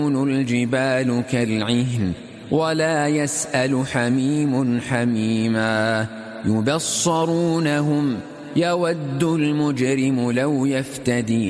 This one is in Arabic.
الجبال كالعهن ولا يسأل حميم حميما يبصرونهم يود المجرم لو يفتدي